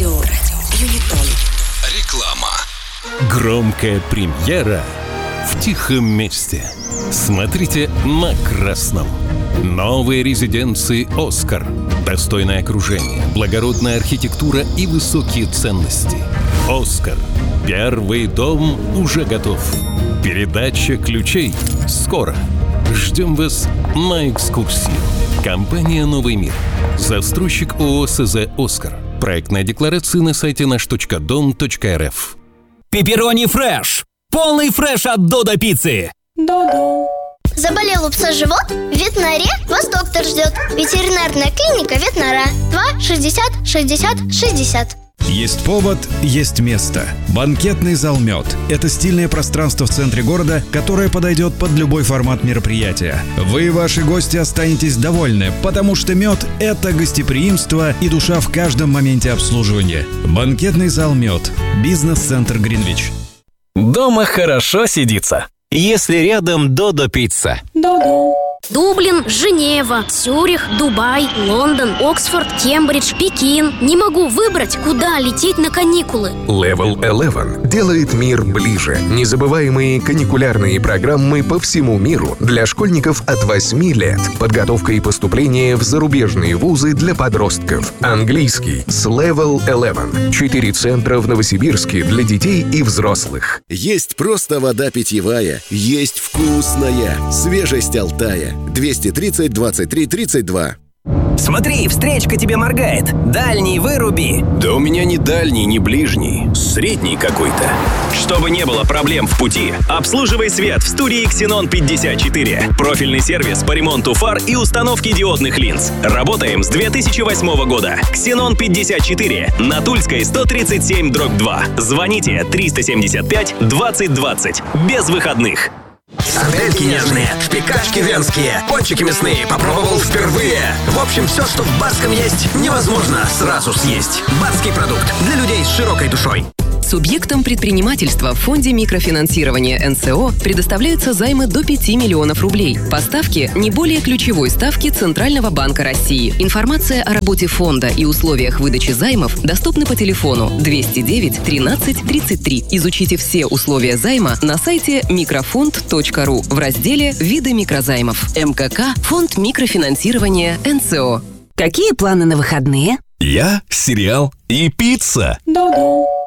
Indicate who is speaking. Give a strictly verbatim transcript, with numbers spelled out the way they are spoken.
Speaker 1: Радио Юнитон.
Speaker 2: Реклама. Громкая премьера в тихом месте. Смотрите на красном. Новые резиденции «Оскар». Достойное окружение, благородная архитектура и высокие ценности. «Оскар». Первый дом уже готов. Передача ключей скоро. Ждем вас на экскурсию. Компания «Новый мир». Застройщик ООО СЗ «Оскар». Проектная декларация на сайте наш точка дом точка эр эф.
Speaker 3: Пепперони фреш. Полный фреш от Додо пиццы.
Speaker 4: Додо. Заболел у пса живот? В ветнаре вас доктор ждет. Ветеринарная клиника Ветнара. два шестьдесят шестьдесят шестьдесят.
Speaker 5: Есть повод, есть место. Банкетный зал «Мед» — это стильное пространство в центре города, которое подойдет под любой формат мероприятия. Вы и ваши гости останетесь довольны, потому что «Мед» — это гостеприимство и душа в каждом моменте обслуживания. Банкетный зал «Мед». Бизнес-центр Гринвич.
Speaker 3: Дома хорошо сидится, если рядом Додо пицца.
Speaker 4: Додо.
Speaker 6: Дублин, Женева, Цюрих, Дубай, Лондон, Оксфорд, Кембридж, Пекин. Не могу выбрать, куда лететь на каникулы.
Speaker 7: Level eleven делает мир ближе. Незабываемые каникулярные программы по всему миру для школьников от восьми лет. Подготовка и поступление в зарубежные вузы для подростков. Английский с Level eleven. Четыре центра в Новосибирске для детей и взрослых.
Speaker 8: Есть просто вода питьевая, есть вкусная, свежесть Алтая. двести тридцать двадцать три тридцать два.
Speaker 3: Смотри, встречка тебе моргает. Дальний выруби.
Speaker 9: Да у меня не дальний, не ближний. Средний какой-то.
Speaker 10: Чтобы не было проблем в пути, обслуживай свет в студии Xenon пятьдесят четыре. Профильный сервис по ремонту фар и установке диодных линз. Работаем с две тысячи восьмого года. Xenon пятьдесят четыре на Тульской сто тридцать семь дробь два. Звоните триста семьдесят пять двадцать двадцать. Без выходных.
Speaker 11: Сардельки нежные, шпикачки венские, пончики мясные попробовал впервые. В общем, все, что в Барском есть, невозможно сразу съесть. Барский продукт для людей с широкой душой.
Speaker 12: Субъектам предпринимательства в фонде микрофинансирования эн цэ о предоставляются займы до пяти миллионов рублей. По ставке не более ключевой ставки Центрального банка России. Информация о работе фонда и условиях выдачи займов доступны по телефону двести девять тринадцать тридцать три. Изучите все условия займа на сайте микрофонд точка ру в разделе «Виды микрозаймов». эм ка ка – Фонд микрофинансирования эн цэ о.
Speaker 1: Какие планы на выходные?
Speaker 2: Я, сериал и пицца.
Speaker 4: Додо.